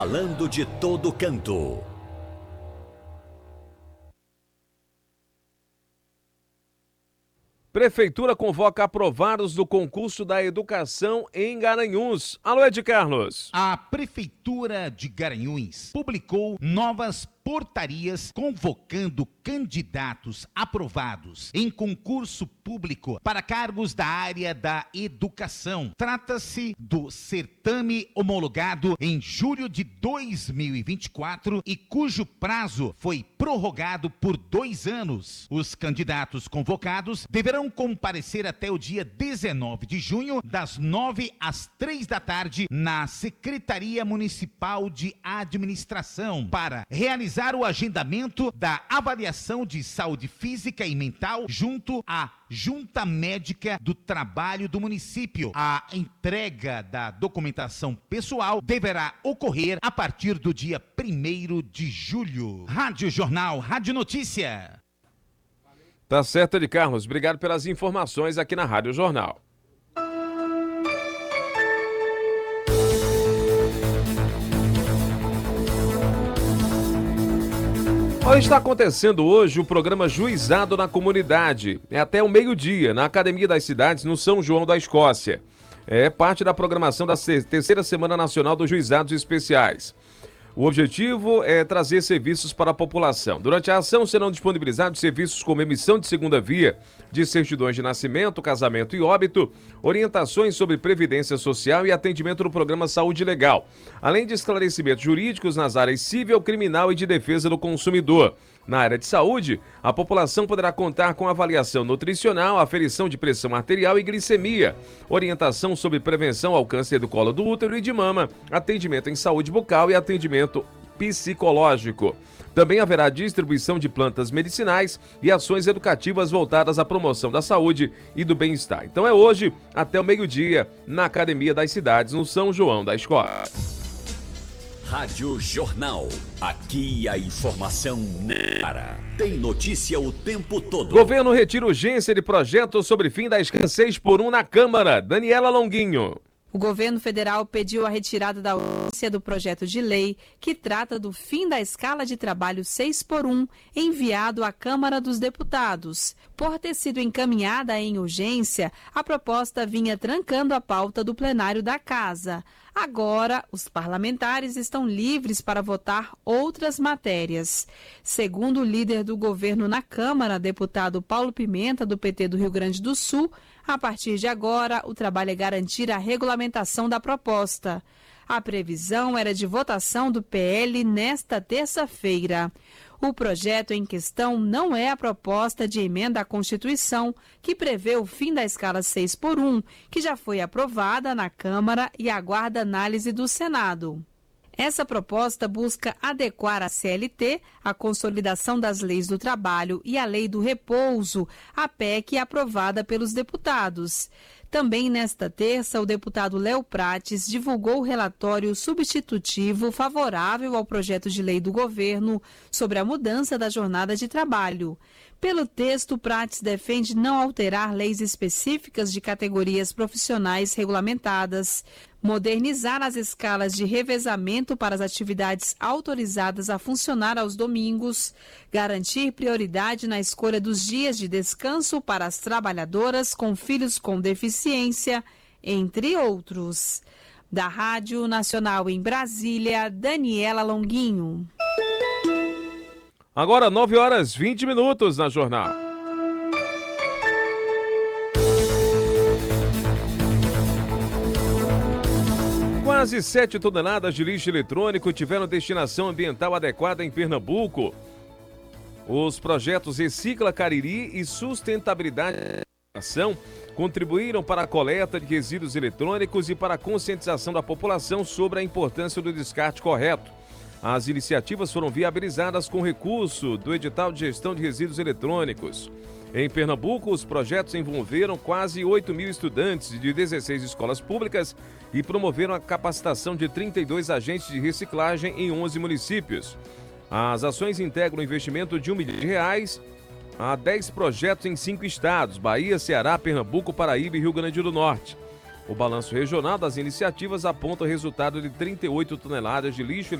Falando de todo canto. Prefeitura convoca aprovados do concurso da educação em Garanhuns. Alô, Ed Carlos. A Prefeitura de Garanhuns publicou novas portarias convocando candidatos aprovados em concurso público para cargos da área da educação. Trata-se do certame homologado em julho de 2024 e cujo prazo foi prorrogado por 2 anos. Os candidatos convocados deverão comparecer até o dia 19 de junho, das 9 às 3 da tarde, na Secretaria Municipal de Administração, para realizar o agendamento da avaliação de saúde física e mental junto à Junta Médica do Trabalho do município. A entrega da documentação pessoal deverá ocorrer a partir do dia 1º de julho. Rádio Jornal, Rádio Notícia. Tá certo, Ed Carlos. Obrigado pelas informações aqui na Rádio Jornal. Está acontecendo hoje o programa Juizado na Comunidade. É até o meio-dia, na Academia das Cidades, no São João da Escócia. É parte da programação da terceira Semana Nacional dos Juizados Especiais. O objetivo é trazer serviços para a população. Durante a ação serão disponibilizados serviços como emissão de segunda via, de certidões de nascimento, casamento e óbito, orientações sobre previdência social e atendimento no programa Saúde Legal, além de esclarecimentos jurídicos nas áreas civil, criminal e de defesa do consumidor. Na área de saúde, a população poderá contar com avaliação nutricional, aferição de pressão arterial e glicemia, orientação sobre prevenção ao câncer do colo do útero e de mama, atendimento em saúde bucal e atendimento psicológico. Também haverá distribuição de plantas medicinais e ações educativas voltadas à promoção da saúde e do bem-estar. Então é hoje, até o meio-dia, na Academia das Cidades, no São João da Escócia. Rádio Jornal. Aqui a informação cara. Tem notícia o tempo todo. Governo retira urgência de projeto sobre fim da escassez por 1 na Câmara. Daniela Longuinho. O governo federal pediu a retirada da urgência do projeto de lei que trata do fim da escala de trabalho 6x1, enviado à Câmara dos Deputados. Por ter sido encaminhada em urgência, a proposta vinha trancando a pauta do plenário da Casa. Agora, os parlamentares estão livres para votar outras matérias. Segundo o líder do governo na Câmara, deputado Paulo Pimenta, do PT do Rio Grande do Sul, a partir de agora, o trabalho é garantir a regulamentação da proposta. A previsão era de votação do PL nesta terça-feira. O projeto em questão não é a proposta de emenda à Constituição, que prevê o fim da escala 6x1, que já foi aprovada na Câmara e aguarda análise do Senado. Essa proposta busca adequar a CLT, a Consolidação das Leis do Trabalho e a Lei do Repouso, a PEC aprovada pelos deputados. Também nesta terça, o deputado Léo Prates divulgou o relatório substitutivo favorável ao projeto de lei do governo sobre a mudança da jornada de trabalho. Pelo texto, Prates defende não alterar leis específicas de categorias profissionais regulamentadas, modernizar as escalas de revezamento para as atividades autorizadas a funcionar aos domingos, garantir prioridade na escolha dos dias de descanso para as trabalhadoras com filhos com deficiência, entre outros. Da Rádio Nacional em Brasília, Daniela Longuinho. Agora 9h20 na Jornal. Quase 7 toneladas de lixo eletrônico tiveram destinação ambiental adequada em Pernambuco. Os projetos Recicla Cariri e Sustentabilidade contribuíram para a coleta de resíduos eletrônicos e para a conscientização da população sobre a importância do descarte correto. As iniciativas foram viabilizadas com recurso do edital de gestão de resíduos eletrônicos. Em Pernambuco, os projetos envolveram quase 8 mil estudantes de 16 escolas públicas e promoveram a capacitação de 32 agentes de reciclagem em 11 municípios. As ações integram um investimento de R$ 1 milhão a 10 projetos em 5 estados: Bahia, Ceará, Pernambuco, Paraíba e Rio Grande do Norte. O balanço regional das iniciativas aponta o resultado de 38 toneladas de lixo